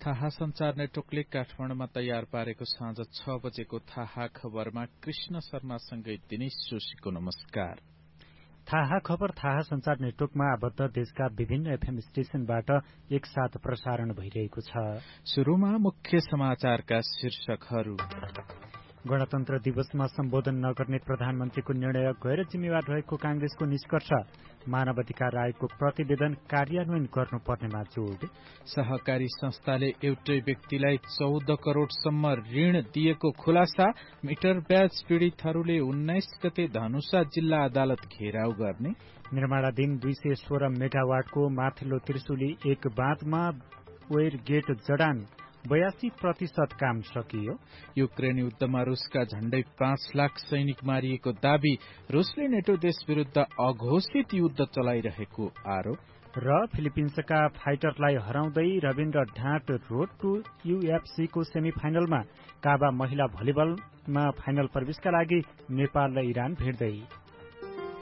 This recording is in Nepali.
थाहा संचार नेटवर्कले काठमाडौँमा तयार पारेको साँझ 6 बजेको थाहा खबरमा कृष्ण शर्मासँगै दिनेश जोशीको नमस्कार। थाहा खबर थाहा संचार नेटवर्कमा आबद्ध देशका विभिन्न एफएम स्टेशनबाट एकसाथ प्रसारण भइरहेको छ। शुरूमा मुख्य समाचारका शीर्षकहरू। गणतन्त्र दिवसमा सम्बोधन नगर्ने प्रधानमन्त्रीको निर्णय गैर जिम्मेवार रहेको कांग्रेसको निष्कर्ष। मानव अधिकार आयोगको प्रतिवेदन कार्यान्वयन गर्नुपर्नेमा जोड। सहकारी संस्थाले एउटै व्यक्तिलाई 14 करोड़सम्म ऋण दिएको खुलासा। मिटर ब्याज पीड़ितहरूले 19 गते धनुषा जिल्ला अदालत घेराउ गर्ने। निर्माणाधीन 216 मेगावाटको माथिल्लो त्रिशुली एक बाँधमा वेयर गेट जडान 82% काम सकियो। युक्रेन युद्धमा रुसका झण्डै 5 लाख सैनिक मारिएको दावी। रुसले नेटो देश विरूद्ध अघोषित युद्ध चलाइरहेको आरोप। र फिलिपिन्सका फाइटरलाई हराउँदै रविन्द्र ढाँट रोड टू यूएफसीको सेमिफाइनलमा। काबा महिला भलिबलमा फाइनल प्रवेशका लागि नेपाल र इरान भिड्दै।